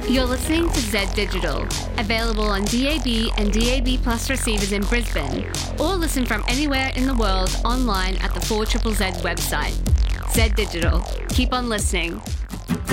You're listening to Z Digital, available on DAB and DAB Plus receivers in Brisbane, or listen from anywhere in the world online at the 4ZZZ website. Z Digital. Keep on listening.